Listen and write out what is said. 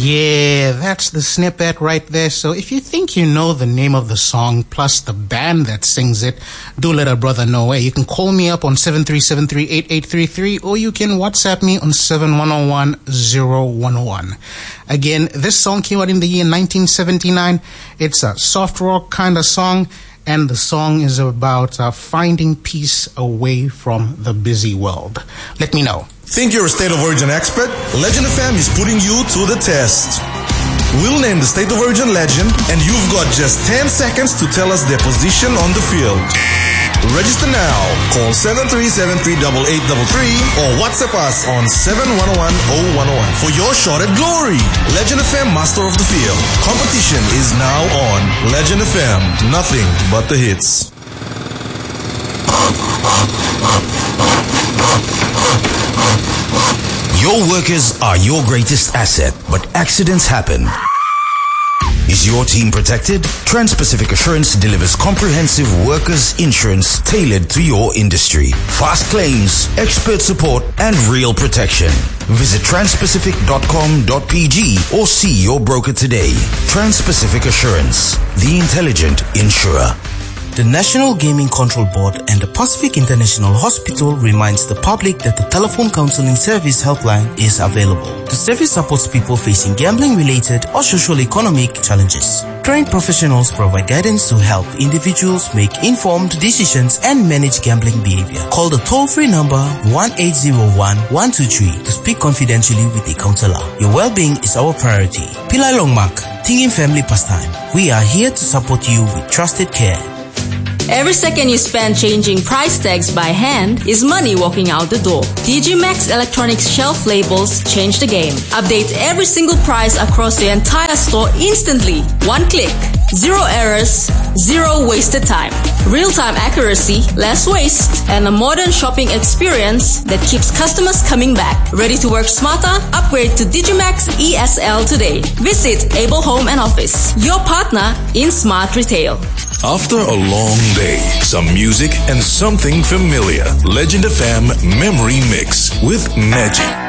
Yeah, that's the snippet right there. So if you think you know the name of the song plus the band that sings it, do let a brother know. You can call me up on 7373-8833 or you can WhatsApp me on 7101-011. Again, this song came out in the year 1979. It's a soft rock kind of song, and the song is about finding peace away from the busy world. Let me know. Think you're a State of Origin expert? Legend FM is putting you to the test. We'll name the State of Origin legend, and you've got just 10 seconds to tell us their position on the field. Register now. Call 7373-8833 or WhatsApp us on 7101-011 for your shot at glory. Legend FM Master of the Field. Competition is now on. Legend FM. Nothing but the hits. Your workers are your greatest asset, but accidents happen. Is your team protected? Trans-Pacific Assurance delivers comprehensive workers' insurance tailored to your industry. Fast claims, expert support, and real protection. Visit transpacific.com.pg or see your broker today. Trans-Pacific Assurance, the intelligent insurer. The National Gaming Control Board and the Pacific International Hospital reminds the public that the telephone counseling service helpline is available. The service supports people facing gambling-related or social-economic challenges. Trained professionals provide guidance to help individuals make informed decisions and manage gambling behavior. Call the toll-free number 1-801-123 to speak confidentially with a counselor. Your well-being is our priority. Pillai Longmark, Tingin Family Pastime. We are here to support you with trusted care. Every second you spend changing price tags by hand is money walking out the door. DigiMax Electronics shelf labels change the game. Update every single price across the entire store instantly. One click. Zero errors, zero wasted time. Real-time accuracy, less waste, and a modern shopping experience that keeps customers coming back. Ready to work smarter? Upgrade to DigiMax ESL today. Visit Able Home and Office, your partner in smart retail. After a long day, some music and something familiar. Legend FM Memory Mix with Neji.